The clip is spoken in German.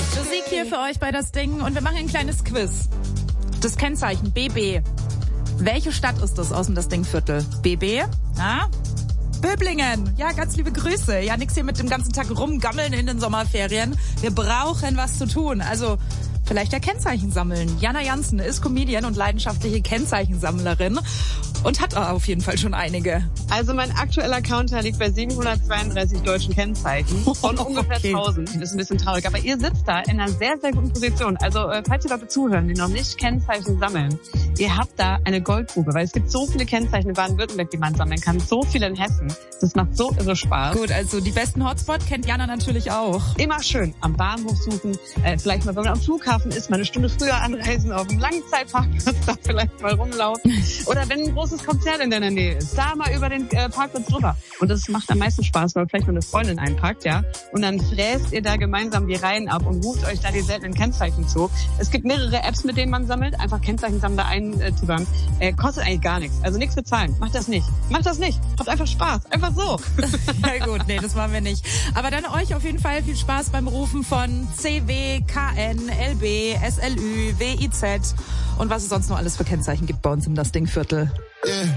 Musik hier für euch bei das Ding und wir machen ein kleines Quiz. Das Kennzeichen BB. Welche Stadt ist das aus dem das Ding-Viertel? BB? Ja? Böblingen. Ja, ganz liebe Grüße. Ja, nix hier mit dem ganzen Tag rumgammeln in den Sommerferien. Wir brauchen was zu tun. Also vielleicht ja Kennzeichen sammeln. Jana Jansen ist Comedian und leidenschaftliche Kennzeichensammlerin und hat auf jeden Fall schon einige. Also mein aktueller Counter liegt bei 732 deutschen Kennzeichen von ungefähr 1000. Das ist ein bisschen traurig. Aber ihr sitzt da in einer sehr, sehr guten Position. Also falls ihr Leute zuhören, die noch nicht Kennzeichen sammeln, ihr habt da eine Goldgrube, weil es gibt so viele Kennzeichen in Baden-Württemberg, die man sammeln kann. So viele in Hessen. Das macht so irre Spaß. Gut, also die besten Hotspots kennt Jana natürlich auch. Immer schön am Bahnhof suchen, vielleicht mal, wenn man am Flughafen ist, mal eine Stunde früher anreisen, auf dem Langzeitparkplatz da vielleicht mal rumlaufen. Oder wenn ein großes Konzert in deiner Nähe ist, da mal über den Parkplatz drüber. Und das macht am meisten Spaß, weil vielleicht noch eine Freundin einpackt, ja. Und dann fräst ihr da gemeinsam die Reihen ab und ruft euch da die seltenen Kennzeichen zu. Es gibt mehrere Apps, mit denen man sammelt. Einfach Kennzeichensammler eintippern. Kostet eigentlich gar nichts. Also nichts bezahlen. Macht das nicht. Macht das nicht. Habt einfach Spaß. Einfach so. Ja gut, nee, das machen wir nicht. Aber dann euch auf jeden Fall viel Spaß beim Rufen von CW, KN, LB, SLÜ, WIZ und was es sonst noch alles für Kennzeichen gibt bei uns im Das Ding Viertel.